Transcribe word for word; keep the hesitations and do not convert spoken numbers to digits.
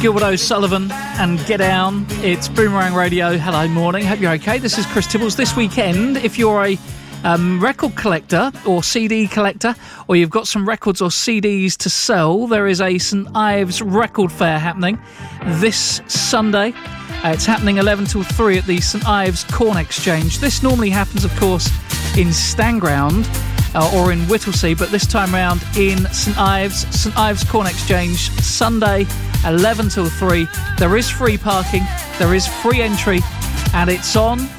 Gilbert O'Sullivan and Get Down. It's Boomerang Radio. Hello, morning. Hope you're okay. This is Chris Tibbles. This weekend, if you're a um, record collector or C D collector, or you've got some records or C Ds to sell, there is a St Ives record fair happening this Sunday. Uh, it's happening eleven till three at the St Ives Corn Exchange. This normally happens, of course, in Stanground uh, or in Whittlesea, but this time round in St Ives, St Ives Corn Exchange, Sunday, eleven till three. There is free parking, there is free entry, and it's on